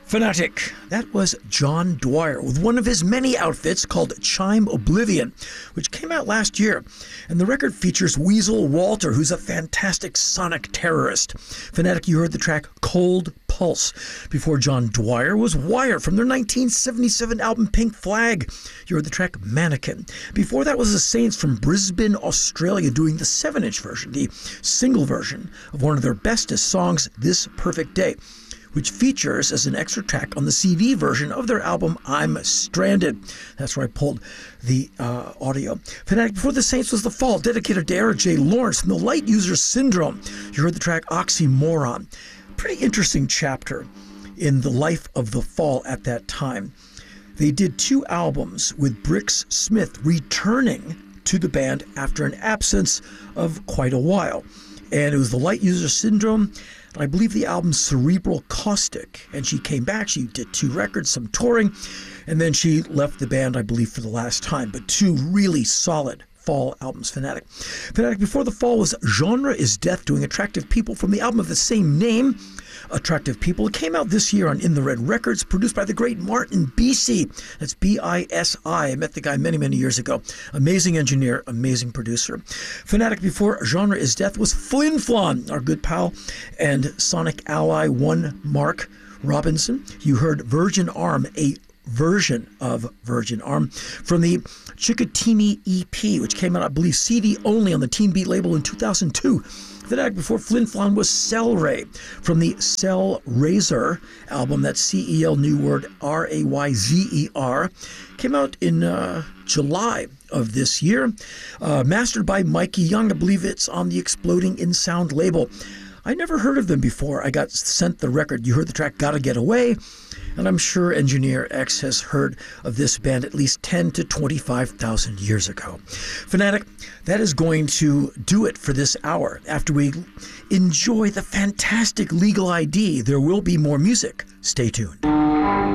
Fanatic. That was John Dwyer with one of his many outfits called Chime Oblivion, which came out last year. And the record features Weasel Walter, who's a fantastic sonic terrorist. Fanatic, you heard the track Cold Pulse. Before John Dwyer was Wire from their 1977 album Pink Flag. You heard the track Mannequin. Before that was the Saints from Brisbane, Australia, doing the 7-inch version, the single version of one of their bestest songs, This Perfect Day, which features as an extra track on the CD version of their album I'm Stranded. That's where I pulled the audio. Fanatic before the Saints was The Fall, dedicated to Eric J. Lawrence from the Light User Syndrome. You heard the track Oxymoron. Pretty interesting chapter in the life of The Fall at that time. They did 2 albums with Brix Smith returning to the band after an absence of quite a while. And it was the Light User Syndrome, I believe the album Cerebral Caustic. And she came back, she did 2 records, some touring, and then she left the band, I believe, for the last time. But 2 really solid Fall albums, Fanatic. Fanatic before The Fall was Genre is Death, doing Attractive People from the album of the same name, Attractive People. It came out this year on In the Red Records, produced by the great Martin Bisi. That's B-I-S-I. I met the guy many, many years ago. Amazing engineer, amazing producer. Fanatic before Genre is Death was Flin Flon, our good pal, and Sonic Ally 1 Mark Robinson. You heard Virgin Arm, a version of Virgin Arm from the Chickatini EP, which came out, I believe, CD only on the Teen Beat label in 2002. The act before Flin Flon was Cell Ray from the Cell Razor album. That's C-E-L, new word, R-A-Y-Z-E-R. Came out in July of this year. Mastered by Mikey Young. I believe it's on the Exploding in Sound label. I never heard of them before. I got sent the record. You heard the track Gotta Get Away. And I'm sure Engineer X has heard of this band at least 10 to 25,000 years ago. Fanatic, that is going to do it for this hour. After we enjoy the fantastic Legal ID, there will be more music. Stay tuned.